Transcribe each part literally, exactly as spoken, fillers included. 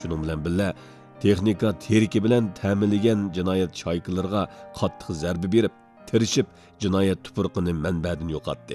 Şunun bilan birga texnika teriki bilan ta'minlangan jinoyat shaykalariga qattiq zarba berib, tirishib jinoyat tuproqini manbadan yo'qotdi.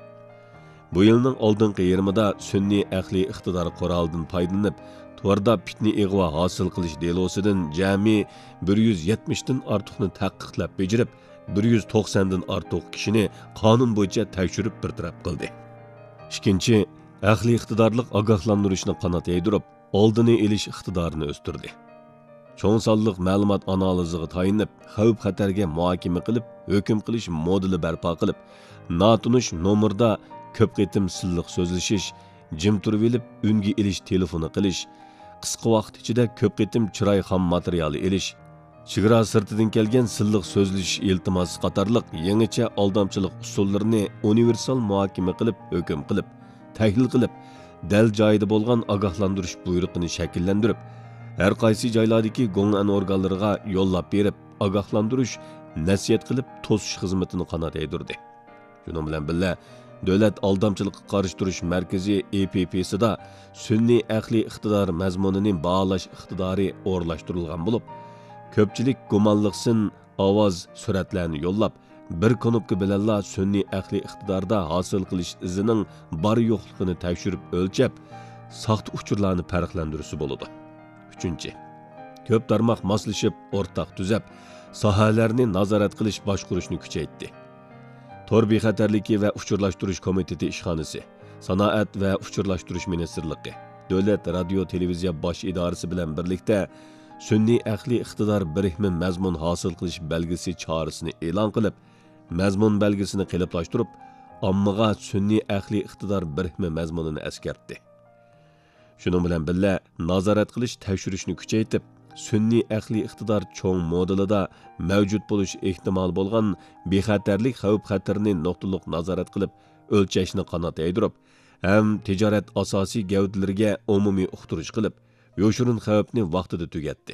Bu yilning oldingi yarmida sunniy ahli iqtidor qurolidan foydalanib, Torda fitna ig'vo hosil qilish delosidan jami bir yuz yetmishdan ortiqni tahqiqlab bejirib, bir yuz to'qsondan ortiq kishini qonun bo'yicha tekshirib bartaraf qildi. Ikkinchi, ahli iqtidorlik ogohlantirishni qanot yaydirib, oldini olish iqtidorini o'stirdi. Cho'ng sonliq ma'lumot analiziga tayinib, xavf xatarga muhokama qilib, hukm qilish modeli barpo qilib, notunish nomerda ko'p qitim silliq so'zlashish, jim turib olib, unga ilish telefoni qilish, qisqa vaqt ichida ko'p qitim chiroy xam materiali ilish, chegara sirtidan kelgan silliq so'zlashish iltimosi qatorliq yangicha aldamchilik usullarini universal muhokama qilib, hukm qilib, tahlil qilib, dal joyida bo'lgan ogohlantirish buyruqini shakllantirib, har qaysi joylardagi g'o'ngan organlariga yo'llab berib, ogohlantirish, nasihat qilib, to'sish xizmatini qanot yaydirdi. Shuning bilan birga Davlat aldamchilikqa qarshi turish markazi E P P'sida sunniy ahli iqtidor mazmunini baholash iqtidori o'rlashtirilgan bo'lib, ko'pchilik gumonliqsin ovoz suratlarni yo'llab, bir knopka bilanla sunniy ahli iqtidorda hosil qilish izining bor yo'qligini tekshirib o'lchab, soxta uchurlarni farqlantirisi bo'ladi. Uchinchi, ko'p tarmoq moslashib, o'rtaq tuzab, sohalarni nazorat qilish boshqarishni kuchaytirdi. Tor bexatarligi va uchurlashtirish komiteti ishxonasi, sanoat va uchurlashtirish ministrligi, davlat radio televiziya bosh idorasi bilan birlikda sunniy ahli iqtidor birikmi mazmun hosil qilish belgisi chorasini e'lon qilib, mazmun belgisini qiliplashtirib, ommaga sunniy ahli iqtidor birikmi mazmunini eskartdi. Shuning bilan birga nazorat qilish, tekshirishni kuchaytirib, sunniy ahli iqtidor cho'ng modelida mavjud bo'lish ehtimoli bo'lgan bexatarlik xavf-xatarni nuqtaliq nazorat qilib, o'lchashni qanot yaydirib, ham tijorat asosiy gavdalariga umumiy uqtirish qilib, yo'shirin xavfni vaqtida tugatdi.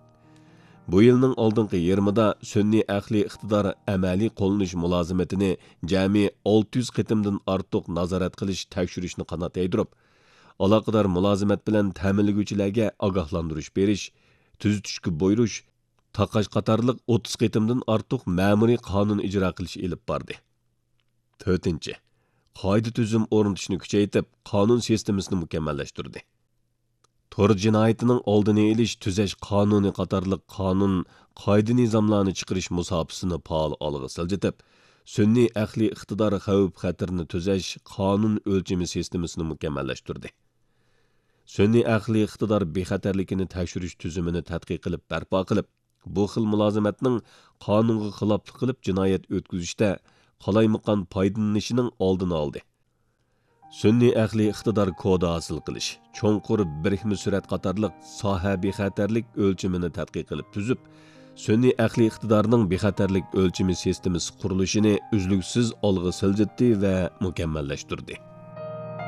Bu yilning oldingi yarmida sunniy ahli iqtidor amaliy qo'llanish mulozimatini jami olti yuz qitimdan ortiq nazorat qilish, tekshirishni qanot yaydirib, aloqador mulozimat bilan ta'minlovchilarga ogohlantirish berish, tuzitishga buyurish, taqash qatorliq o'ttiz qitimdan ortiq ma'muriy qonun ijro qilish ilib bordi. To'rtinchi, qoida tuzum o'rnatishni kuchaytirib, qonun sistemasini mukammallashtirdi. Tor jinoyatining oldini olish, tuzash qonuni qatorliq qonun, qoida nizomlarni chiqarish musofasini faol olg'a siljitib, sunniy ahli iqtidor xavf-xatarni tuzash qonun o'lchami sistemasini mukammallashtirdi. Sunniy ahli iqtidor bexatarligini tekshirish tuzumini tadqiq qilib, barpo qilib, bu xil mulozimatning qonunga xiloflik qilib jinoyat o'tkazishda qalaymaqon foydalanishining oldini oldi. Sunniy ahli iqtidor kodi hosil qilish, cho'nqur birikmi surat qatorliq soha bexatarlik o'lchimini tadqiq qilib tuzib, sunniy ahli iqtidorning bexatarlik o'lchami sistemasi qurilishini uzluksiz olg'a siljitdi va mukammallashtirdi.